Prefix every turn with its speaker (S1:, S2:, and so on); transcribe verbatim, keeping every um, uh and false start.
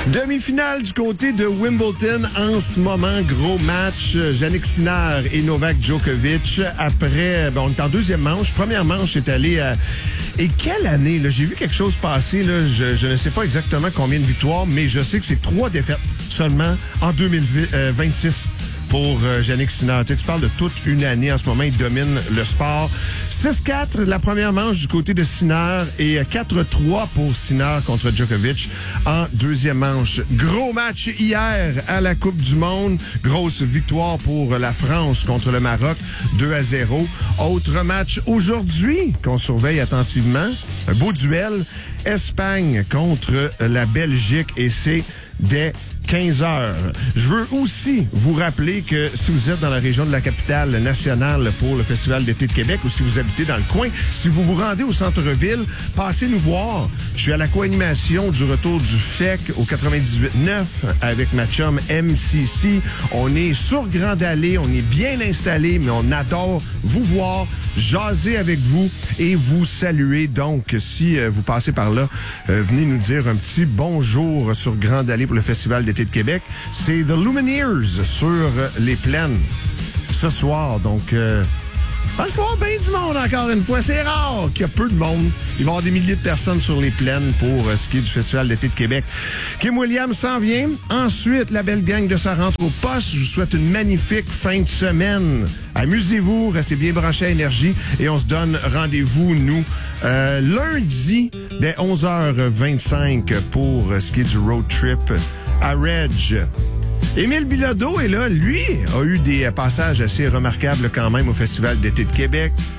S1: Demi-finale du côté de Wimbledon en ce moment. Gros match. Jannik Sinner et Novak Djokovic. Après, ben, on est en deuxième manche. Première manche est allée à... Et quelle année, là? J'ai vu quelque chose passer, là. Je, je ne sais pas exactement combien de victoires, mais je sais que c'est trois défaites seulement en deux mille vingt-six. Pour euh, Jannik Sinner. Tu sais, tu parles de toute une année. En ce moment, il domine le sport. six quatre, la première manche du côté de Sinner et quatre trois pour Sinner contre Djokovic en deuxième manche. Gros match hier à la Coupe du Monde. Grosse victoire pour la France contre le Maroc, deux à zéro. Autre match aujourd'hui qu'on surveille attentivement. Un beau duel. Espagne contre la Belgique et c'est dès quinze heures. Je veux aussi vous rappeler que si vous êtes dans la région de la capitale nationale pour le Festival d'été de Québec ou si vous habitez dans le coin, si vous vous rendez au centre-ville, passez nous voir. Je suis à la co-animation du retour du F E C au quatre-vingt-dix-huit neuf avec ma chum M C C. On est sur Grande Allée, on est bien installé, mais on adore vous voir, jaser avec vous et vous saluer. Donc, si euh, vous passez par là, euh, venez nous dire un petit bonjour sur Grande Allée pour le Festival d'été de Québec. C'est The Lumineers sur les plaines ce soir. Donc, euh, je pense qu'il va y avoir bien du monde encore une fois. C'est rare qu'il y a peu de monde. Il va y avoir des milliers de personnes sur les plaines pour euh, ce qui est du Festival d'été de Québec. Kim Williams s'en vient. Ensuite, la belle gang de sa rentre au poste. Je vous souhaite une magnifique fin de semaine. Amusez-vous, restez bien branchés à Énergie et on se donne rendez-vous, nous, euh, lundi dès onze heures vingt-cinq pour ce qui est du road trip à Reg. Émile Bilodeau est là. Lui a eu des passages assez remarquables quand même au Festival d'été de Québec.